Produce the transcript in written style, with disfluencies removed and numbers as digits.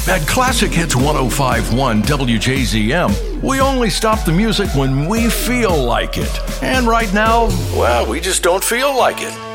At Classic Hits 105.1 WJZM, we only stop the music when we feel like it. And right now, well, we just don't feel like it.